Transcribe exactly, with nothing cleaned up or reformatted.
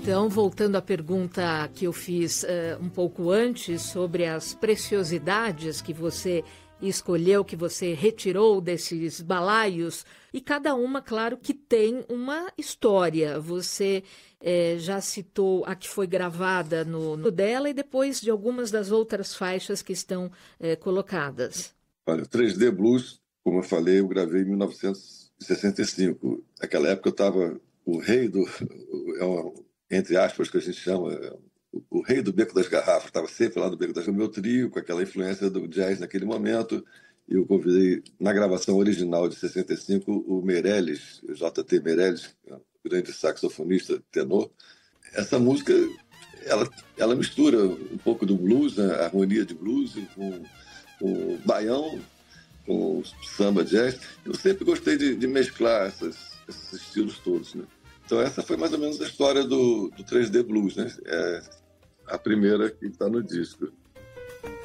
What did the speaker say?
Então, voltando à pergunta que eu fiz uh, um pouco antes sobre as preciosidades que você escolheu, que você retirou desses balaios, e cada uma, claro, que tem uma história. Você eh, já citou a que foi gravada no, no dela e depois de algumas das outras faixas que estão eh, colocadas. Olha, o três D Blues, como eu falei, eu gravei em mil novecentos e sessenta e cinco. Naquela época eu estava o rei do, é uma, entre aspas, que a gente chama, o, o rei do Beco das Garrafas, estava sempre lá no Beco das Garrafas, meu trio, com aquela influência do jazz naquele momento. E eu convidei, na gravação original de sessenta e cinco, o Meirelles, o J T Meirelles, grande saxofonista, tenor. Essa música, ela, ela mistura um pouco do blues, né, a harmonia de blues, com o baião, com o samba jazz. Eu sempre gostei de, de mesclar essas, esses estilos todos, né? Então essa foi mais ou menos a história do, do três D Blues, né? É a primeira que está no disco.